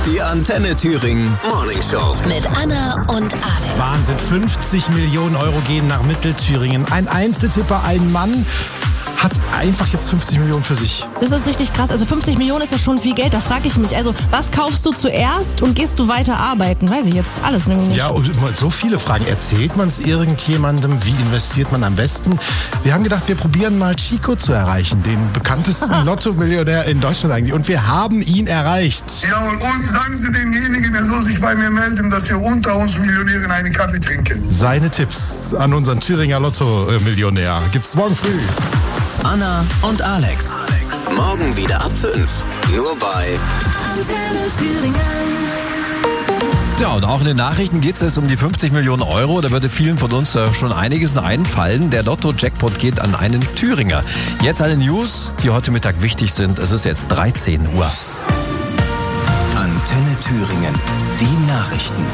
Die Antenne Thüringen Morning Show. Mit Anna und Alex. Wahnsinn, 50 Millionen Euro gehen nach Mittelthüringen. Ein Einzeltipper, ein Mann, hat einfach jetzt 50 Millionen für sich. Das ist richtig krass. Also 50 Millionen ist ja schon viel Geld. Da frage ich mich, also was kaufst du zuerst und gehst du weiter arbeiten? Weiß ich jetzt alles nämlich nicht. Ja, und so viele Fragen. Erzählt man es irgendjemandem? Wie investiert man am besten? Wir haben gedacht, wir probieren mal Chico zu erreichen, den bekanntesten Lotto-Millionär in Deutschland eigentlich. Und wir haben ihn erreicht. Ja, und sagen Sie demjenigen, er soll sich bei mir melden, dass wir unter uns Millionären einen Kaffee trinken. Seine Tipps an unseren Thüringer Lotto-Millionär gibt's morgen früh. Anna und Alex. Morgen wieder ab 5. Nur bei Antenne Thüringen. Ja, und auch in den Nachrichten geht es jetzt um die 50 Millionen Euro. Da würde vielen von uns schon einiges einfallen. Der Lotto-Jackpot geht an einen Thüringer. Jetzt alle News, die heute Mittag wichtig sind. Es ist jetzt 13 Uhr. Antenne Thüringen. Die Nachrichten.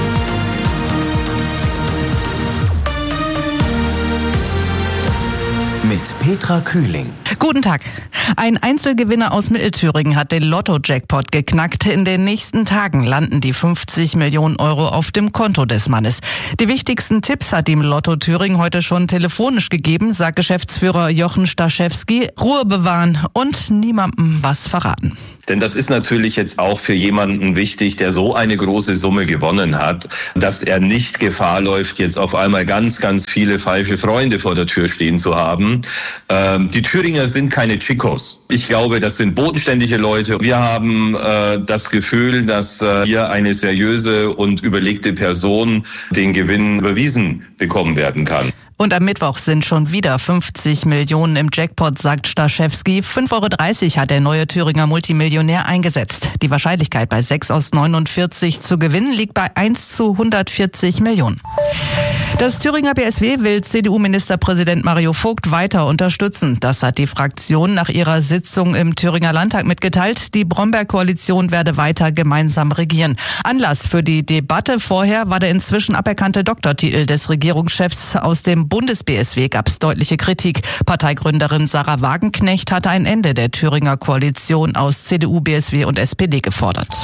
Mit Petra Kühling. Guten Tag. Ein Einzelgewinner aus Mittelthüringen hat den Lotto-Jackpot geknackt. In den nächsten Tagen landen die 50 Millionen Euro auf dem Konto des Mannes. Die wichtigsten Tipps hat ihm Lotto Thüringen heute schon telefonisch gegeben, sagt Geschäftsführer Jochen Staschewski. Ruhe bewahren und niemandem was verraten. Denn das ist natürlich jetzt auch für jemanden wichtig, der so eine große Summe gewonnen hat, dass er nicht Gefahr läuft, jetzt auf einmal ganz, ganz viele falsche Freunde vor der Tür stehen zu haben. Die Thüringer sind keine Chicos. Ich glaube, das sind bodenständige Leute. Wir haben das Gefühl, dass hier eine seriöse und überlegte Person den Gewinn überwiesen bekommen werden kann. Und am Mittwoch sind schon wieder 50 Millionen im Jackpot, sagt Staschewski. 5,30 € hat der neue Thüringer Multimillionär eingesetzt. Die Wahrscheinlichkeit bei 6 aus 49 zu gewinnen liegt bei 1 zu 140 Millionen. Das Thüringer BSW will CDU-Ministerpräsident Mario Vogt weiter unterstützen. Das hat die Fraktion nach ihrer Sitzung im Thüringer Landtag mitgeteilt. Die Bromberg-Koalition werde weiter gemeinsam regieren. Anlass für die Debatte vorher war der inzwischen aberkannte Doktortitel des Regierungschefs. Aus dem Bundes-BSW gab es deutliche Kritik. Parteigründerin Sarah Wagenknecht hatte ein Ende der Thüringer Koalition aus CDU, BSW und SPD gefordert.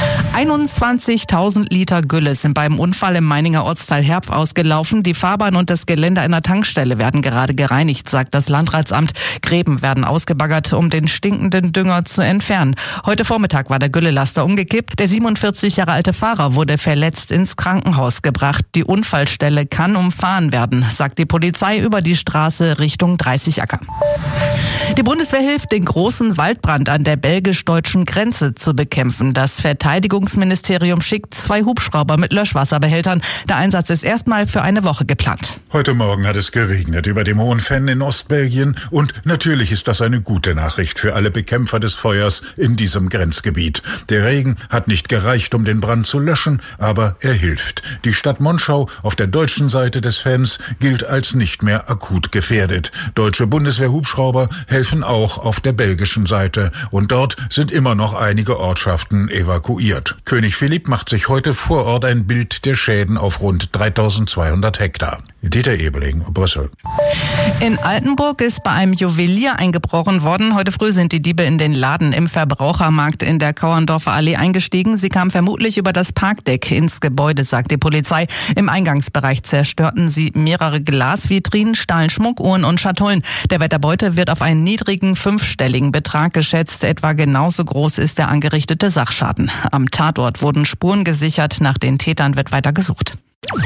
21.000 Liter Gülle sind beim Unfall im Meininger Ortsteil Herpf ausgelaufen. Die Fahrbahn und das Geländer einer Tankstelle werden gerade gereinigt, sagt das Landratsamt. Gräben werden ausgebaggert, um den stinkenden Dünger zu entfernen. Heute Vormittag war der Güllelaster umgekippt. Der 47 Jahre alte Fahrer wurde verletzt ins Krankenhaus gebracht. Die Unfallstelle kann umfahren werden, sagt die Polizei über die Straße Richtung 30 Acker. Die Bundeswehr hilft, den großen Waldbrand an der belgisch-deutschen Grenze zu bekämpfen. Das Verteidigungsministerium schickt 2 Hubschrauber mit Löschwasserbehältern. Der Einsatz ist erstmal für eine Woche geplant. Heute Morgen hat es geregnet über dem Hohen Venn in Ostbelgien und natürlich ist das eine gute Nachricht für alle Bekämpfer des Feuers in diesem Grenzgebiet. Der Regen hat nicht gereicht, um den Brand zu löschen, aber er hilft. Die Stadt Monschau auf der deutschen Seite des Venns gilt als nicht mehr akut gefährdet. Deutsche Bundeswehr-Hubschrauber helfen auch auf der belgischen Seite und dort sind immer noch einige Ortschaften evakuiert. König Philipp macht sich heute vor Ort ein Bild der Schäden auf rund 3200 Hektar. Dieter Ebeling, Brüssel. In Altenburg ist bei einem Juwelier eingebrochen worden. Heute früh sind die Diebe in den Laden im Verbrauchermarkt in der Kauerndorfer Allee eingestiegen. Sie kamen vermutlich über das Parkdeck ins Gebäude, sagt die Polizei. Im Eingangsbereich zerstörten sie mehrere Glasvitrinen, stahlen Schmuckuhren und Schatullen. Der Wert der Beute wird auf einen niedrigen 5-stelligen Betrag geschätzt. Etwa genauso groß ist der angerichtete Sachschaden. Am Tatort wurden Spuren gesichert. Nach den Tätern wird weiter gesucht.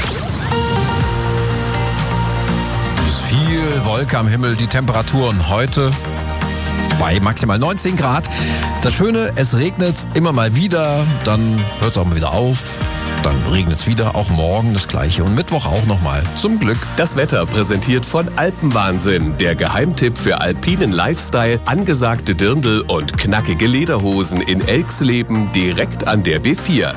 Viel Wolke am Himmel, die Temperaturen heute bei maximal 19 Grad. Das Schöne, es regnet immer mal wieder, dann hört es auch mal wieder auf. Dann regnet es wieder, auch morgen das Gleiche und Mittwoch auch nochmal. Zum Glück. Das Wetter präsentiert von Alpenwahnsinn, der Geheimtipp für alpinen Lifestyle, angesagte Dirndl und knackige Lederhosen in Elxleben direkt an der B4.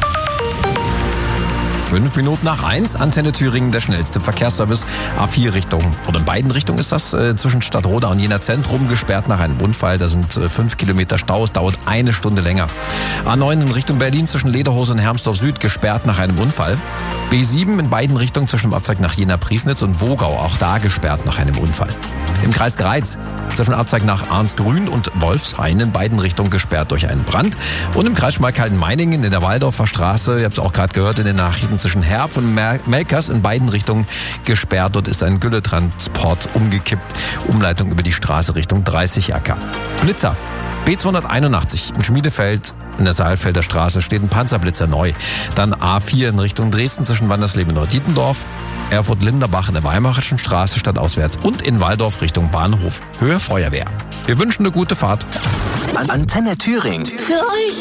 5 Minuten nach 1, Antenne Thüringen, der schnellste Verkehrsservice. A4 Richtung, oder in beiden Richtungen ist das, zwischen Stadtroda und Jena Zentrum gesperrt nach einem Unfall. Da sind 5 Kilometer Stau, es dauert 1 Stunde länger. A9 in Richtung Berlin zwischen Lederhose und Hermsdorf Süd gesperrt nach einem Unfall. B7 in beiden Richtungen zwischen dem Abzweig nach Jena Priesnitz und Wogau, auch da gesperrt nach einem Unfall. Im Kreis Greiz Zwischen Arzteig nach Arnsgrün und Wolfshain in beiden Richtungen gesperrt durch einen Brand. Und im Kreis Schmalkalden-Meiningen in der Waldorfer Straße, ihr habt es auch gerade gehört in den Nachrichten, zwischen Herb und Melkers in beiden Richtungen gesperrt. Dort ist ein Gülletransport umgekippt. Umleitung über die Straße Richtung 30 Acker. Blitzer. B281 in Schmiedefeld. In der Saalfelder Straße steht ein Panzerblitzer neu. Dann A4 in Richtung Dresden zwischen Wandersleben und Neu-Dietendorf. Erfurt-Linderbach in der Weimarischen Straße stadtauswärts und in Waldorf Richtung Bahnhof. Höhe Feuerwehr. Wir wünschen eine gute Fahrt. Antenne Thüringen. Für euch.